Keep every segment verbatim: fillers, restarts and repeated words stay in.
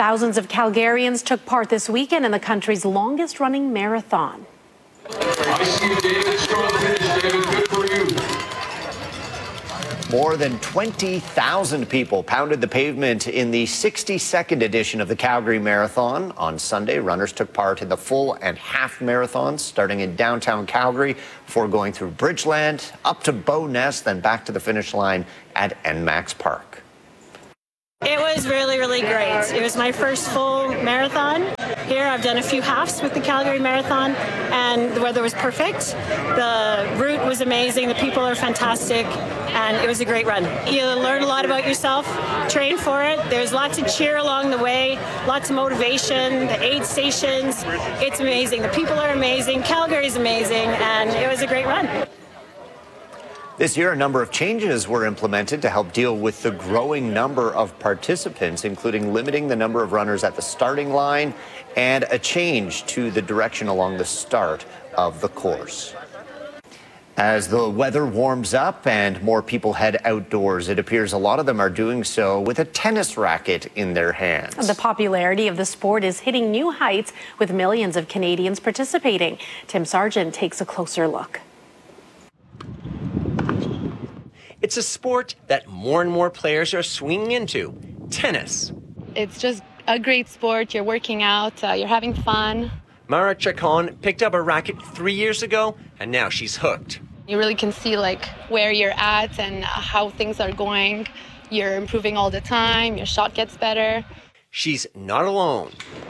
Thousands of Calgarians took part this weekend in the country's longest-running marathon. I see you, David. Strong finish, David. Good for you. More than twenty thousand people pounded the pavement in the sixty-second edition of the Calgary Marathon. On Sunday, runners took part in the full and half marathons, starting in downtown Calgary before going through Bridgeland, up to Bowness, then back to the finish line at N MAX Park. It was really, really great. It was my first full marathon here. I've done a few halves with the Calgary Marathon, and the weather was perfect. The route was amazing. The people are fantastic, and it was a great run. You learn a lot about yourself, train for it. There's lots of cheer along the way, lots of motivation, the aid stations. It's amazing. The people are amazing. Calgary's amazing, and it was a great run. This year, a number of changes were implemented to help deal with the growing number of participants, including limiting the number of runners at the starting line and a change to the direction along the start of the course. As the weather warms up and more people head outdoors, it appears a lot of them are doing so with a tennis racket in their hands. The popularity of the sport is hitting new heights with millions of Canadians participating. Tim Sargent takes a closer look. It's a sport that more and more players are swinging into, tennis. It's just a great sport. You're working out, uh, you're having fun. Mara Chacon picked up a racket three years ago, and now she's hooked. You really can see like where you're at and how things are going. You're improving all the time. Your shot gets better. She's not alone.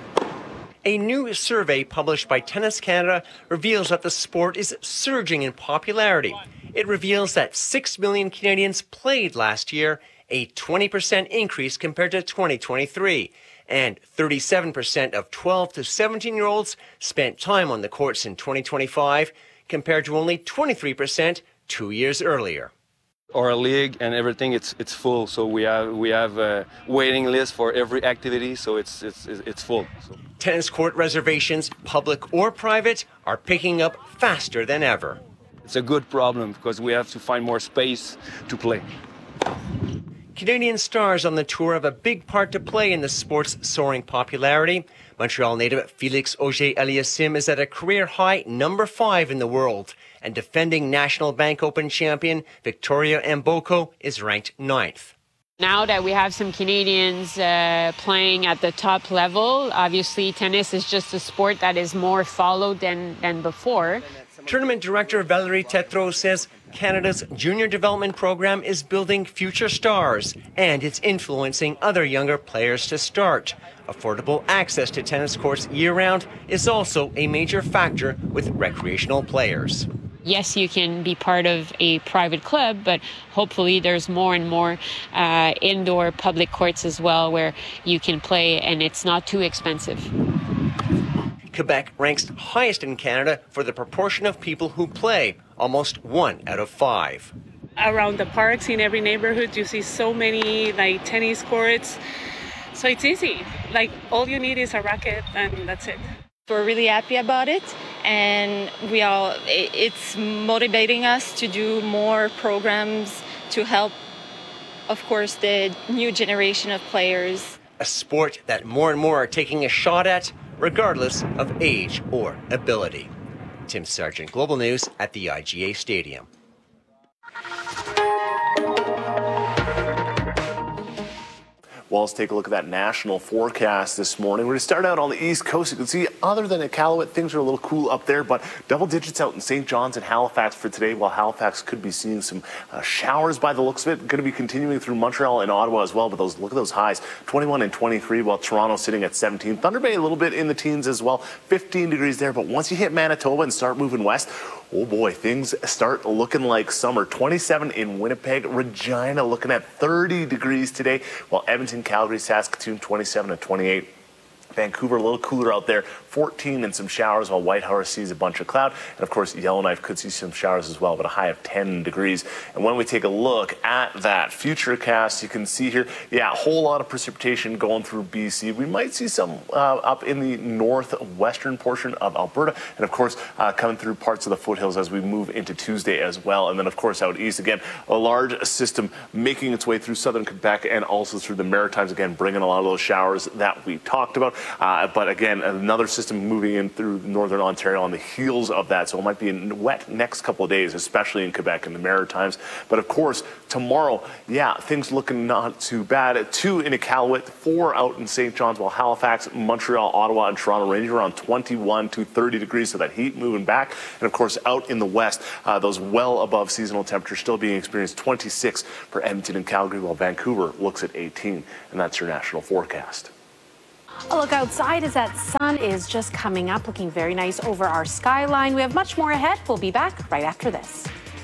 A new survey published by Tennis Canada reveals that the sport is surging in popularity. It reveals that six million Canadians played last year, a twenty percent increase compared to twenty twenty-three. And thirty-seven percent of twelve to seventeen-year-olds spent time on the courts in twenty twenty-five, compared to only twenty-three percent two years earlier. Our league and everything, it's it's full. So we have we have a waiting list for every activity. So it's it's it's full. So. Tennis court reservations, public or private, are picking up faster than ever. It's a good problem because we have to find more space to play. Canadian stars on the tour have a big part to play in the sport's soaring popularity. Montreal native Felix Auger-Aliassime is at a career-high number five in the world, and defending National Bank Open champion Victoria Mboko is ranked ninth. Now that we have some Canadians uh, playing at the top level, obviously tennis is just a sport that is more followed than, than before. Tournament director Valerie Tetreault says Canada's junior development program is building future stars, and it's influencing other younger players to start. Affordable access to tennis courts year-round is also a major factor with recreational players. Yes, you can be part of a private club, but hopefully there's more and more uh, indoor public courts as well where you can play and it's not too expensive. Quebec ranks highest in Canada for the proportion of people who play, almost one out of five. Around the parks in every neighborhood, you see so many like tennis courts. So it's easy. Like all you need is a racket and that's it. We're really happy about it, and we all it's motivating us to do more programs to help, of course, the new generation of players. A sport that more and more are taking a shot at, regardless of age or ability. Tim Sargent, Global News at the I G A Stadium. Well, let's take a look at that national forecast this morning. We're going to start out on the East Coast. You can see, other than at Iqaluit, things are a little cool up there, but double digits out in Saint John's and Halifax for today, while Halifax could be seeing some uh, showers by the looks of it. Going to be continuing through Montreal and Ottawa as well, but those look at those highs, twenty-one and twenty-three, while Toronto sitting at seventeen. Thunder Bay a little bit in the teens as well, fifteen degrees there, but once you hit Manitoba and start moving west, oh boy, things start looking like summer. twenty-seven in Winnipeg, Regina looking at thirty degrees today, while Edmonton, Calgary, Saskatoon, twenty-seven and twenty-eight. Vancouver, a little cooler out there, fourteen and some showers, while Whitehorse sees a bunch of cloud. And of course, Yellowknife could see some showers as well, but a high of ten degrees. And when we take a look at that futurecast, you can see here, yeah, a whole lot of precipitation going through B C. We might see some uh, up in the northwestern portion of Alberta, and of course, uh, coming through parts of the foothills as we move into Tuesday as well. And then, of course, out east again, a large system making its way through southern Quebec and also through the Maritimes, again, bringing a lot of those showers that we talked about. Uh, but again, another system moving in through northern Ontario on the heels of that. So it might be a wet next couple of days, especially in Quebec and the Maritimes. But of course, tomorrow, yeah, things looking not too bad. Two in Iqaluit, four out in Saint John's, while Halifax, Montreal, Ottawa, and Toronto ranging around twenty-one to thirty degrees. So that heat moving back. And of course, out in the west, uh, those well above seasonal temperatures still being experienced. twenty-six for Edmonton and Calgary, while Vancouver looks at eighteen. And that's your national forecast. A look outside as that sun is just coming up, looking very nice over our skyline. We have much more ahead. We'll be back right after this.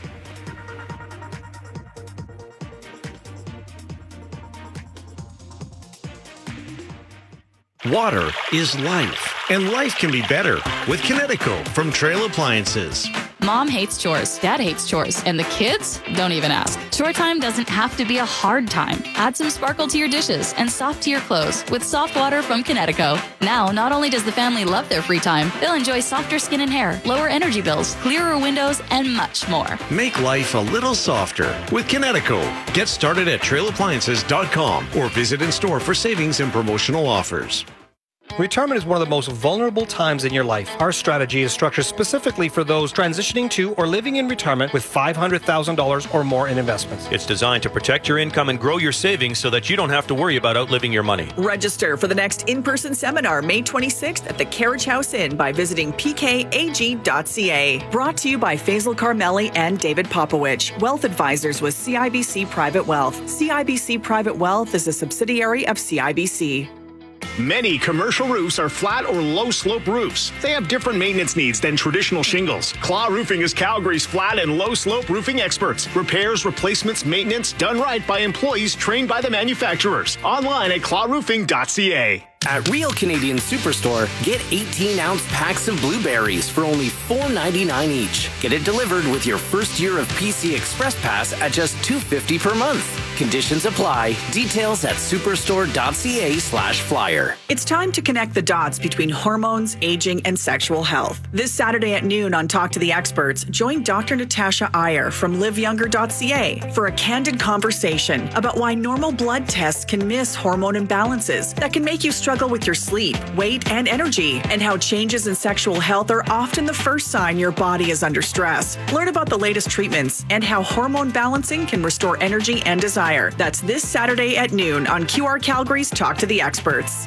Water is life, and life can be better with Kinetico from Trail Appliances. Mom hates chores, Dad hates chores, and the kids don't even ask. Chore time doesn't have to be a hard time. Add some sparkle to your dishes and soft to your clothes with soft water from Kinetico. Now, not only does the family love their free time, they'll enjoy softer skin and hair, lower energy bills, clearer windows, and much more. Make life a little softer with Kinetico. Get started at trail appliances dot com or visit in store for savings and promotional offers. Retirement is one of the most vulnerable times in your life. Our strategy is structured specifically for those transitioning to or living in retirement with five hundred thousand dollars or more in investments. It's designed to protect your income and grow your savings so that you don't have to worry about outliving your money. Register for the next in-person seminar May twenty-sixth at the Carriage House Inn by visiting p k a g dot c a. Brought to you by Faisal Carmeli and David Popowich, Wealth Advisors with C I B C Private Wealth. C I B C Private Wealth is a subsidiary of C I B C. Many commercial roofs are flat or low-slope roofs. They have different maintenance needs than traditional shingles. Claw Roofing is Calgary's flat and low-slope roofing experts. Repairs, replacements, maintenance done right by employees trained by the manufacturers. Online at claw roofing dot c a. At Real Canadian Superstore, get eighteen ounce packs of blueberries for only four ninety-nine each. Get it delivered with your first year of P C Express Pass at just two fifty per month. Conditions apply. Details at superstore dot c a slash flyer. It's time to connect the dots between hormones, aging, and sexual health. This Saturday at noon on Talk to the Experts, join Doctor Natasha Iyer from live younger dot c a for a candid conversation about why normal blood tests can miss hormone imbalances that can make you struggle with your sleep, weight, and energy, and how changes in sexual health are often the first sign your body is under stress. Learn about the latest treatments and how hormone balancing can restore energy and desire. That's this Saturday at noon on Q R Calgary's Talk to the Experts.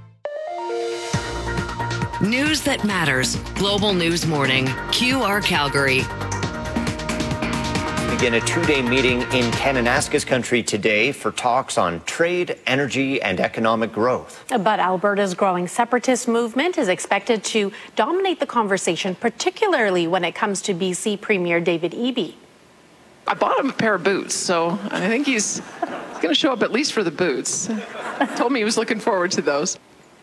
News that matters. Global News Morning. Q R Calgary. Begin a two-day meeting in Kananaskis country today for talks on trade, energy, and economic growth. But Alberta's growing separatist movement is expected to dominate the conversation, particularly when it comes to B C Premier David Eby. I bought him a pair of boots, so I think he's going to show up at least for the boots. Told me he was looking forward to those.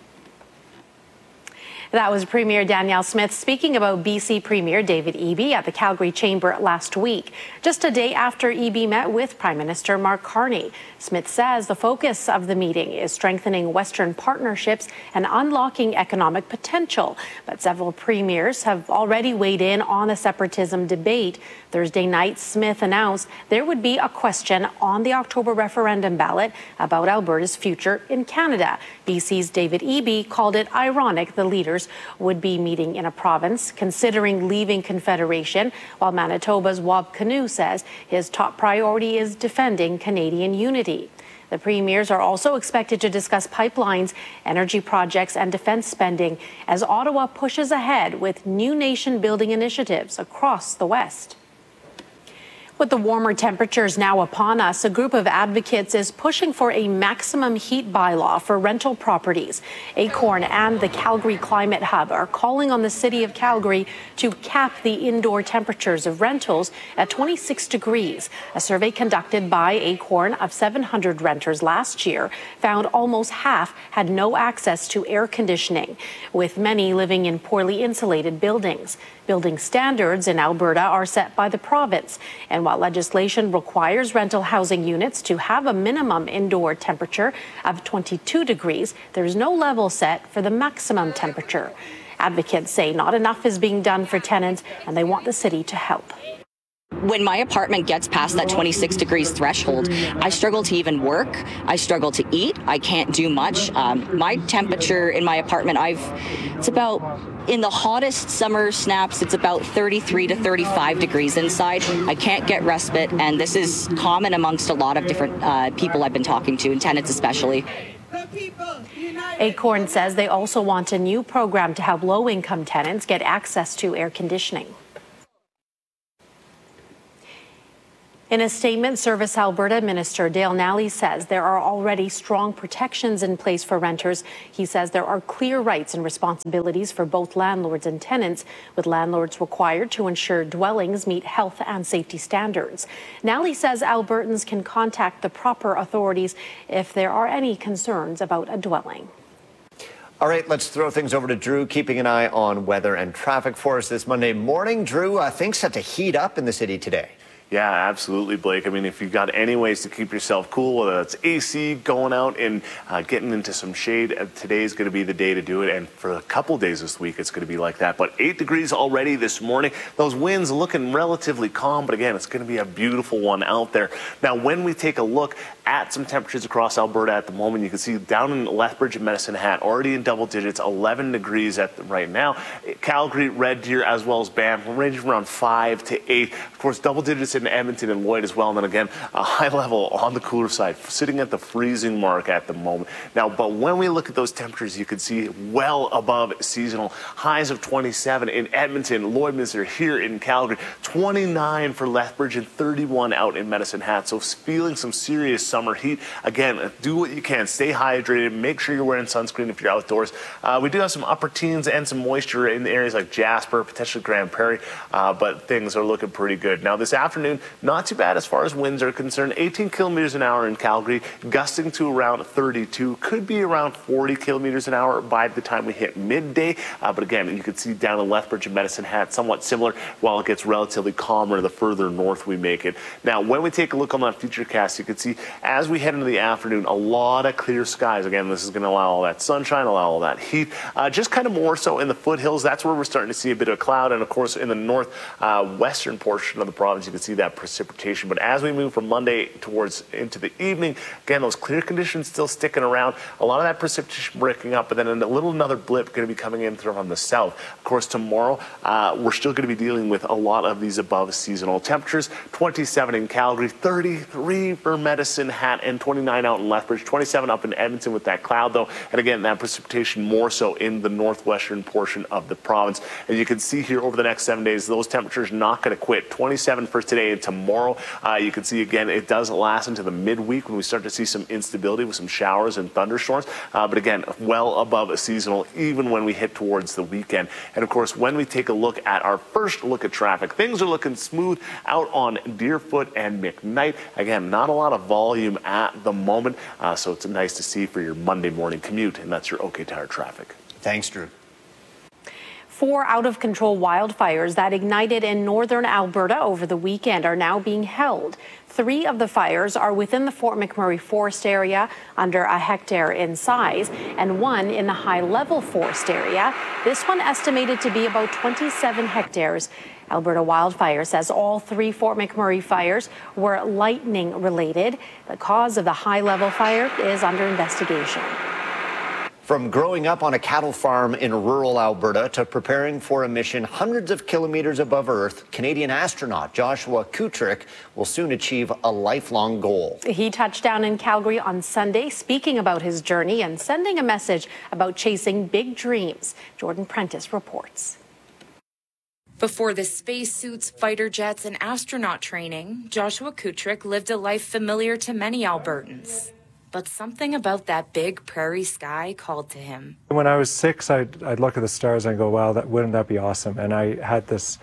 That was Premier Danielle Smith speaking about B C Premier David Eby at the Calgary Chamber last week, just a day after Eby met with Prime Minister Mark Carney. Smith says the focus of the meeting is strengthening Western partnerships and unlocking economic potential. But several premiers have already weighed in on the separatism debate. Thursday night, Smith announced there would be a question on the October referendum ballot about Alberta's future in Canada. B C's David Eby called it ironic the leaders would be meeting in a province considering leaving Confederation, while Manitoba's Wab Kinew says his top priority is defending Canadian unity. The premiers are also expected to discuss pipelines, energy projects, and defense spending as Ottawa pushes ahead with new nation-building initiatives across the West. With the warmer temperatures now upon us, a group of advocates is pushing for a maximum heat bylaw for rental properties. Acorn and the Calgary Climate Hub are calling on the City of Calgary to cap the indoor temperatures of rentals at twenty-six degrees. A survey conducted by Acorn of seven hundred renters last year found almost half had no access to air conditioning, with many living in poorly insulated buildings. Building standards in Alberta are set by the province, and while legislation requires rental housing units to have a minimum indoor temperature of twenty-two degrees, there is no level set for the maximum temperature. Advocates say not enough is being done for tenants, and they want the city to help. When my apartment gets past that twenty-six degrees threshold, I struggle to even work. I struggle to eat. I can't do much. Um, my temperature in my apartment, I've it's about, in the hottest summer snaps, it's about thirty-three to thirty-five degrees inside. I can't get respite, and this is common amongst a lot of different uh, people I've been talking to, and tenants especially. Acorn says they also want a new program to help low-income tenants get access to air conditioning. In a statement, Service Alberta Minister Dale Nally says there are already strong protections in place for renters. He says there are clear rights and responsibilities for both landlords and tenants, with landlords required to ensure dwellings meet health and safety standards. Nally says Albertans can contact the proper authorities if there are any concerns about a dwelling. All right, let's throw things over to Drew, keeping an eye on weather and traffic for us this Monday morning. Drew, uh, things set to heat up in the city today. Yeah, absolutely, Blake. I mean, if you've got any ways to keep yourself cool, whether that's A C, going out and uh, getting into some shade, uh, today's going to be the day to do it. And for a couple days this week, it's going to be like that. But eight degrees already this morning. Those winds looking relatively calm. But again, it's going to be a beautiful one out there. Now, when we take a look at some temperatures across Alberta at the moment, you can see down in Lethbridge and Medicine Hat, already in double digits, eleven degrees at the, right now. Calgary, Red Deer, as well as Banff, ranging around five to eight. Of course, double digits in Edmonton and Lloyd as well. And then again, a high level on the cooler side, sitting at the freezing mark at the moment. Now, but when we look at those temperatures, you can see well above seasonal. Highs of twenty-seven in Edmonton, Lloydminster, here in Calgary, twenty-nine for Lethbridge, and thirty-one out in Medicine Hat. So feeling some serious summer heat. Again, do what you can. Stay hydrated. Make sure you're wearing sunscreen if you're outdoors. Uh, we do have some upper teens and some moisture in the areas like Jasper, potentially Grand Prairie, uh, but things are looking pretty good. Now, this afternoon, not too bad as far as winds are concerned. eighteen kilometers an hour in Calgary, gusting to around thirty-two. Could be around forty kilometers an hour by the time we hit midday. Uh, but again, you can see down in Lethbridge and Medicine Hat, somewhat similar, while it gets relatively calmer the further north we make it. Now, when we take a look on that future cast, you can see as we head into the afternoon, a lot of clear skies. Again, this is going to allow all that sunshine, allow all that heat. Uh, just kind of more so in the foothills. That's where we're starting to see a bit of cloud. And of course, in the north uh, western portion of the province, you can see that precipitation. But as we move from Monday towards into the evening, again, those clear conditions still sticking around. A lot of that precipitation breaking up, but then a little another blip going to be coming in from the south. Of course, tomorrow, uh, we're still going to be dealing with a lot of these above seasonal temperatures. twenty-seven in Calgary, thirty-three for Medicine Hat, and twenty-nine out in Lethbridge, twenty-seven up in Edmonton with that cloud, though. And again, that precipitation more so in the northwestern portion of the province. And you can see here over the next seven days, those temperatures not going to quit. twenty-seven for today and tomorrow. Uh, you can see, again, it does last into the midweek when we start to see some instability with some showers and thunderstorms. Uh, but again, well above a seasonal, even when we hit towards the weekend. And of course, when we take a look at our first look at traffic, things are looking smooth out on Deerfoot and McKnight. Again, not a lot of volume at the moment, uh, so it's nice to see for your Monday morning commute, and that's your OK Tire traffic. Thanks, Drew. Four out-of-control wildfires that ignited in northern Alberta over the weekend are now being held. Three of the fires are within the Fort McMurray forest area, under a hectare in size, and one in the high-level forest area. This one estimated to be about twenty-seven hectares. Alberta Wildfire says all three Fort McMurray fires were lightning-related. The cause of the high-level fire is under investigation. From growing up on a cattle farm in rural Alberta to preparing for a mission hundreds of kilometers above Earth, Canadian astronaut Joshua Kutrick will soon achieve a lifelong goal. He touched down in Calgary on Sunday, speaking about his journey and sending a message about chasing big dreams. Jordan Prentice reports. Before the spacesuits, fighter jets, and astronaut training, Joshua Kutrick lived a life familiar to many Albertans. But something about that big prairie sky called to him. When I was six, I'd, I'd look at the stars and go, wow, that, wouldn't that be awesome? And I had this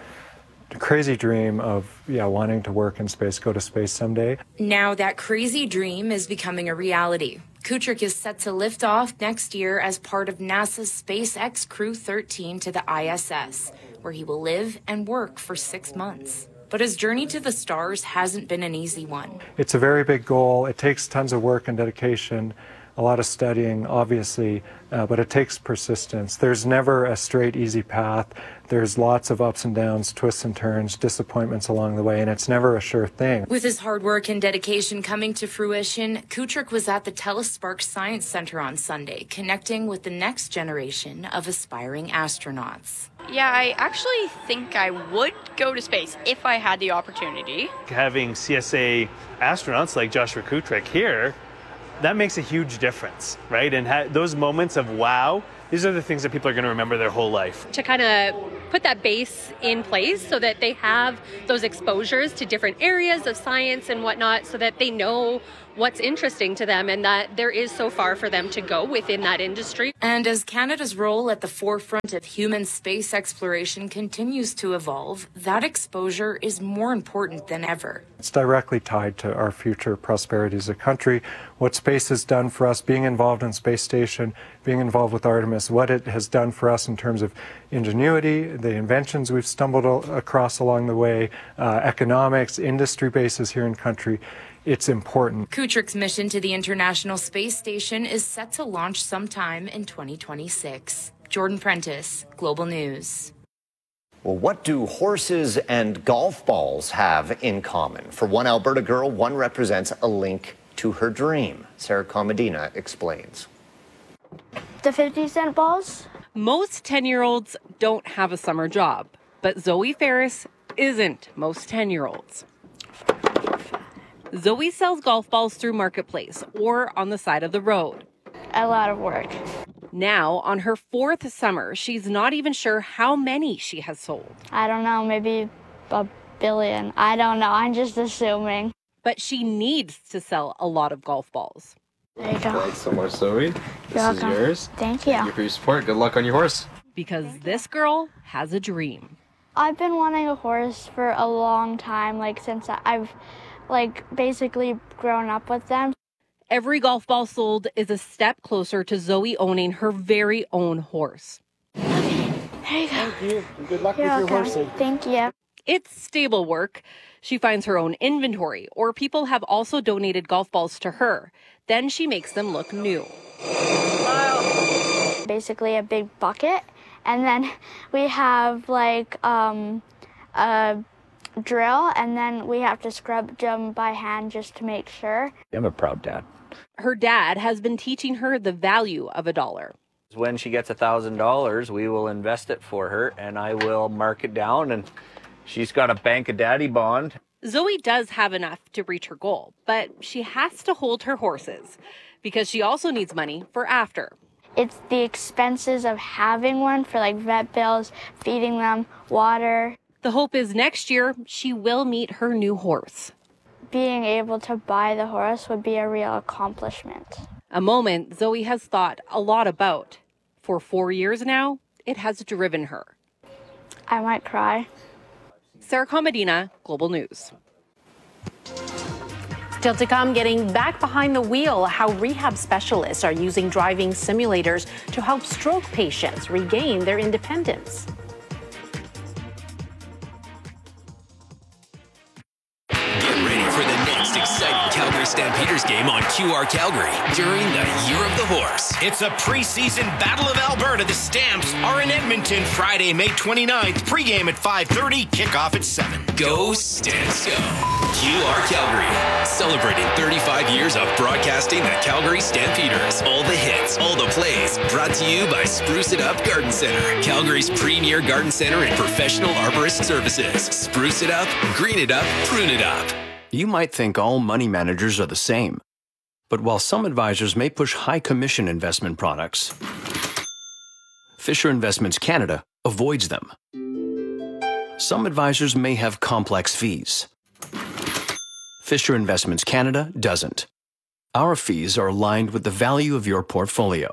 crazy dream of, yeah, wanting to work in space, go to space someday. Now that crazy dream is becoming a reality. Kutrick is set to lift off next year as part of NASA's SpaceX Crew thirteen to the I S S, where he will live and work for six months. But his journey to the stars hasn't been an easy one. It's a very big goal. It takes tons of work and dedication, a lot of studying, obviously, uh, but it takes persistence. There's never a straight, easy path. There's lots of ups and downs, twists and turns, disappointments along the way, and it's never a sure thing. With his hard work and dedication coming to fruition, Kutrick was at the Telespark Science Center on Sunday, connecting with the next generation of aspiring astronauts. Yeah, I actually think I would go to space if I had the opportunity. Having C S A astronauts like Joshua Kutrick here, that makes a huge difference, right? And ha- those moments of wow, these are the things that people are going to remember their whole life. To kind of put that base in place so that they have those exposures to different areas of science and whatnot, so that they know what's interesting to them and that there is so far for them to go within that industry. And as Canada's role at the forefront of human space exploration continues to evolve, that exposure is more important than ever. It's directly tied to our future prosperity as a country. What space has done for us, being involved in Space Station, being involved with Artemis, what it has done for us in terms of ingenuity, the inventions we've stumbled across along the way, uh, economics, industry bases here in country. It's important. Kutrick's mission to the International Space Station is set to launch sometime in twenty twenty-six. Jordan Prentice, Global News. Well, what do horses and golf balls have in common? For one Alberta girl, one represents a link to her dream. Sarah Comadina explains. The fifty cent balls? Most ten-year-olds don't have a summer job, but Zoe Ferris isn't most ten-year-olds. Zoe sells golf balls through Marketplace or on the side of the road. A lot of work. Now, on her fourth summer, she's not even sure how many she has sold. I don't know, maybe a billion. I don't know, I'm just assuming. But she needs to sell a lot of golf balls. There you go. Thanks so much, Zoe. This You're is welcome. yours. Thank you. Thank you for your support. Good luck on your horse. Because this girl has a dream. I've been wanting a horse for a long time, like since I've like basically grown up with them. Every golf ball sold is a step closer to Zoe owning her very own horse. There you go. Thank you. Good luck You're with your welcome. horse. Thank you. It's stable work. She finds her own inventory, or people have also donated golf balls to her. Then she makes them look new. Basically a big bucket, and then we have like um, a drill, and then we have to scrub them by hand just to make sure. I'm a proud dad. Her dad has been teaching her the value of a dollar. When she gets a thousand dollars, we will invest it for her, and I will mark it down, and she's got a Bank of Daddy bond. Zoe does have enough to reach her goal, but she has to hold her horses because she also needs money for after. It's the expenses of having one for like vet bills, feeding them, water. The hope is next year she will meet her new horse. Being able to buy the horse would be a real accomplishment. A moment Zoe has thought a lot about. For four years now, it has driven her. I might cry. Sarah Comadina, Global News. Still to come, getting back behind the wheel, how rehab specialists are using driving simulators to help stroke patients regain their independence. Get ready for the next exciting Calgary Stampeders game on Q R Calgary during the Year of the Horse. It's a preseason Battle of Alberta. The Stamps are in Edmonton Friday, May twenty-ninth. Pregame at five thirty, kickoff at seven. Go Stamps Go! Q R Calgary, celebrating thirty-five years of broadcasting the Calgary Stampeders. All the hits, all the plays, brought to you by Spruce It Up Garden Center, Calgary's premier garden center and professional arborist services. Spruce it up, green it up, prune it up. You might think all money managers are the same. But while some advisors may push high commission investment products, Fisher Investments Canada avoids them. Some advisors may have complex fees. Fisher Investments Canada doesn't. Our fees are aligned with the value of your portfolio.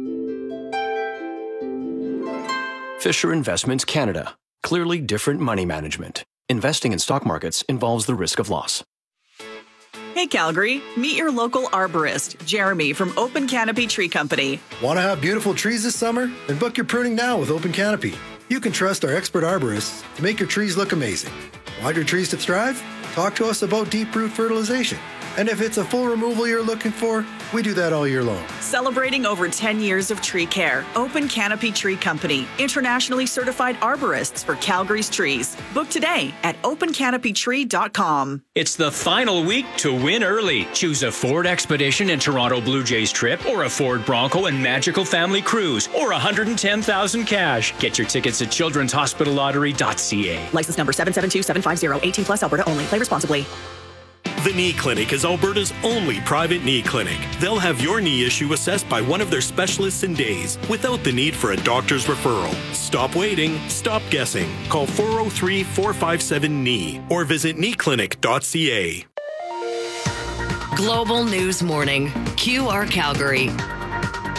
Fisher Investments Canada. Clearly different money management. Investing in stock markets involves the risk of loss. Hey Calgary, meet your local arborist, Jeremy from Open Canopy Tree Company. Want to have beautiful trees this summer? Then book your pruning now with Open Canopy. You can trust our expert arborists to make your trees look amazing. Want your trees to thrive? Talk to us about deep root fertilization. And if it's a full removal you're looking for, we do that all year long. Celebrating over ten years of tree care, Open Canopy Tree Company, internationally certified arborists for Calgary's trees. Book today at open canopy tree dot com. It's the final week to win early. Choose a Ford Expedition and Toronto Blue Jays trip, or a Ford Bronco and Magical Family Cruise, or one hundred ten thousand dollars cash. Get your tickets at children's hospital lottery dot c a. License number seven seven two seven five zero, eighteen plus, Alberta only. Play responsibly. The Knee Clinic is Alberta's only private knee clinic. They'll have your knee issue assessed by one of their specialists in days, without the need for a doctor's referral. Stop waiting, stop guessing. Call four oh three, four five seven, K N E E or visit knee clinic dot c a. Global News Morning, Q R Calgary.